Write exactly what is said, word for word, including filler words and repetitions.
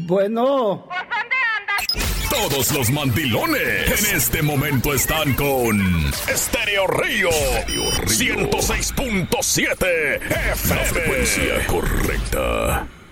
Bueno. ¿Por dónde andas? Todos los mandilones en este momento están con Estéreo Río ciento seis punto siete F M. La frecuencia correcta.